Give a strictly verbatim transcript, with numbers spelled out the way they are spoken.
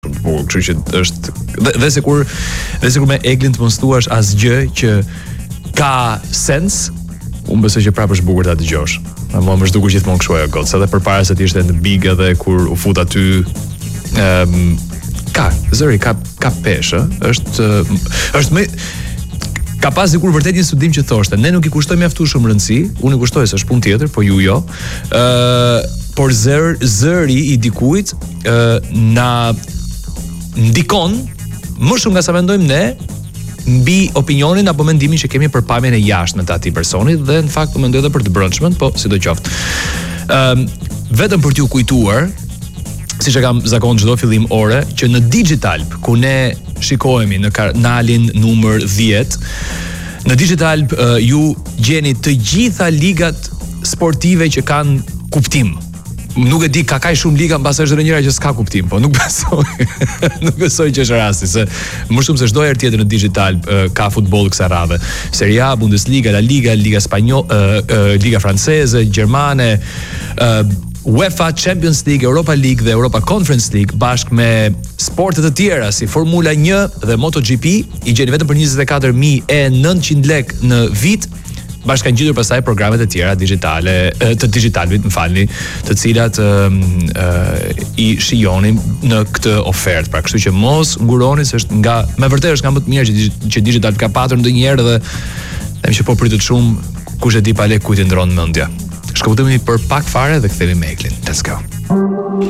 bukur, kështu që është dhe, dhe sikur dhe sikur me Eglin të mos thuash asgjë që ka sens, unë besoj që prapë është bukur ta dëgjosh. Mua më zgjuar gjithmonë kështu ajo gocë, edhe përpara se të ishte në Big edhe kur u fut aty, ëm um, ka zëri ka ka peshë, është është më ka pas sikur vërtet një studim që thoshte, ne nuk i kushtoj mjaftu shumë rëndësi, unë i kushtoj se është punë tjetër, po ju jo. ë uh, por zër, zëri i dikujt uh, na ndikon më shumë nga sa mendojmë ne mbi opinionin apo mendimin që kemi për pamjen e jashtme të atij personi, dhe në fakt po mendoj edhe për të brendshmën, po sidoqoftë. Ëm um, vetëm për t'ju kujtuar, siç e kam zakon çdo fillim ore, që në Digital, ku ne shikohemi në kanalin numër dhjetë, në Digital uh, ju gjeni të gjitha ligat sportive që kanë kuptim. Nuk e di, ka kaq shumë liga, mbas është edhe njëra që s'ka kuptim, po nuk besoj. Nuk besoj që është rasti, se më shumë se çdo herë tjetër në Digital uh, ka futboll kësaj radhe. Serie A, Bundesliga, La Liga, Liga Spanjolle, uh, uh, Liga Franceze, Gjermane, uh, UEFA, Champions League, Europa League dhe Europa Conference League, bashkë me sportet të tjera si Formula një dhe MotoGP, i gjeni vetëm për njëzet e katër mijë e nëntëqind lekë në vit. Bashkë kanë gjetur pastaj programet e tjera digjitale, të digitalit, më falni, të cilat uh, uh, i shijonin në këtë ofertë. Pra, kështu që mos nguroni, se është nga me vërtet është nga më të mirë që, që digital ka patur ndonjëherë, dhe them që po pritet shumë, kush e di pa le kujt i ndron mendja. Shkëputemi për pak fare dhe kthehemi me Eglin. Let's go.